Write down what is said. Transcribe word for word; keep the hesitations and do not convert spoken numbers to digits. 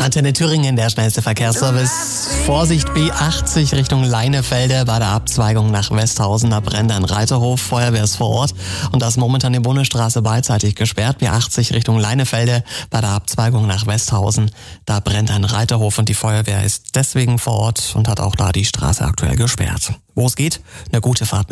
Antenne Thüringen, der schnellste Verkehrsservice. Vorsicht B achtzig Richtung Leinefelde bei der Abzweigung nach Westhausen. Da brennt ein Reiterhof. Feuerwehr ist vor Ort und das ist momentan die Bundesstraße beidseitig gesperrt. B achtzig Richtung Leinefelde bei der Abzweigung nach Westhausen. Da brennt ein Reiterhof und die Feuerwehr ist deswegen vor Ort und hat auch da die Straße aktuell gesperrt. Wo es geht, eine gute Fahrt mit